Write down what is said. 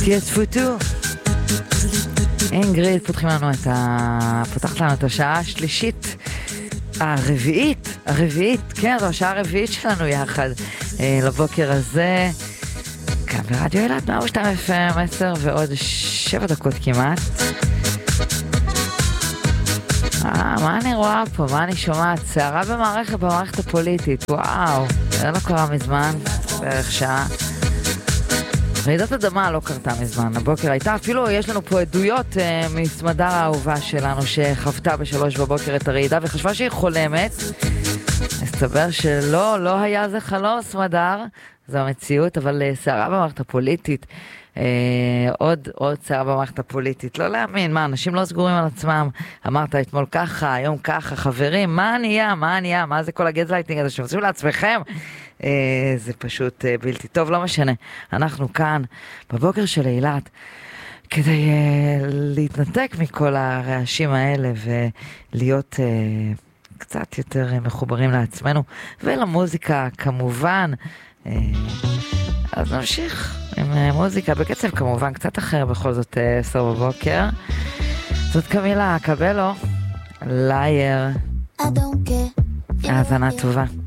תהיה צפותו. אינגריד, פותחת לנו את השעה השלישית, הרביעית, כן, זו השעה הרביעית שלנו יחד, לבוקר הזה, כאן ברדיו אילת, 102 FM, 10 ועוד 7 דקות כמעט. מה אני רואה פה? מה אני שומעת? שערה במערכת הפוליטית, וואו, זה לא קרה מזמן, בערך שעה. רעידת אדמה לא קרתה מזמן, הבוקר הייתה, אפילו יש לנו פה עדויות מסמדר האהובה שלנו שחוותה ב3 בבוקר את הרעידה וחשבה שהיא חולמת. הסתבר לא היה זה חלום סמדר, זו המציאות, אבל שערה במערכת הפוליטית, עוד שערה במערכת הפוליטית, לא להאמין, מה, אנשים לא סגורים על עצמם, אמרת אתמול ככה, היום ככה, חברים, מה נהיה, מה זה כל הגזלייטינג הזה שעושים לעצמכם? זה פשוט בלתי טוב, לא משנה. אנחנו כאן בבוקר של אילת כדי להתנתק מכל הרעשים האלה ולהיות קצת יותר מחוברים לעצמנו ולמוזיקה כמובן. אז נמשיך עם מוזיקה בקצב כמובן קצת אחר, בכל זאת 10 בבוקר. זאת קמילה קבלו, לייר. האזנה טובה.